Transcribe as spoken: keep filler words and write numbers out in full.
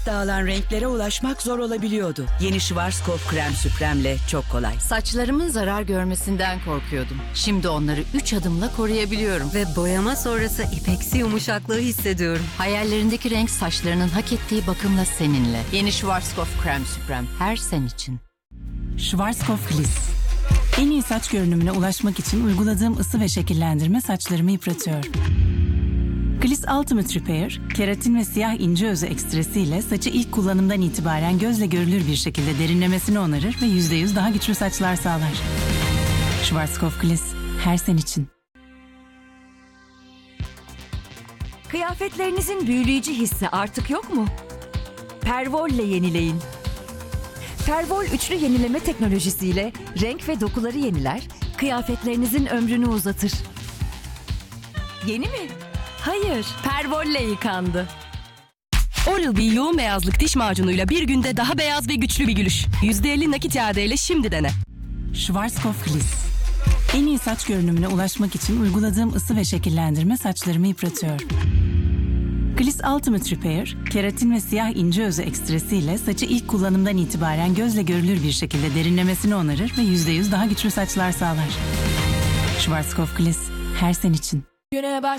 çabuk dağılan renklere ulaşmak zor olabiliyordu. Yeni Schwarzkopf krem süpremle çok kolay. Saçlarımın zarar görmesinden korkuyordum. Şimdi onları üç adımla koruyabiliyorum. Ve boyama sonrası ipeksi yumuşaklığı hissediyorum. Hayallerindeki renk saçlarının hak ettiği bakımla seninle. Yeni Schwarzkopf krem süprem. Her sen için. Schwarzkopf Gliss. En iyi saç görünümüne ulaşmak için uyguladığım ısı ve şekillendirme saçlarımı yıpratıyor. Gliss Ultimate Repair, keratin ve siyah ince özü ekstresiyle saçı ilk kullanımdan itibaren gözle görülür bir şekilde derinlemesine onarır ve yüzde yüz daha güçlü saçlar sağlar. Schwarzkopf Gliss, her sen için. Kıyafetlerinizin büyüleyici hissi artık yok mu? Pervol ile yenileyin. Pervol üçlü yenileme teknolojisiyle renk ve dokuları yeniler, kıyafetlerinizin ömrünü uzatır. Yeni mi? Hayır, Pervol'le yıkandı. Oral-B yoğun beyazlık diş macunuyla bir günde daha beyaz ve güçlü bir gülüş. yüzde elli nakit iadeyle şimdi dene. Schwarzkopf Gliss. En iyi saç görünümüne ulaşmak için uyguladığım ısı ve şekillendirme saçlarımı yıpratıyor. Gliss Ultimate Repair, keratin ve siyah ince özü ekstresiyle saçı ilk kullanımdan itibaren gözle görülür bir şekilde derinlemesine onarır ve yüzde yüz daha güçlü saçlar sağlar. Schwarzkopf Gliss, her sen için. Güne baş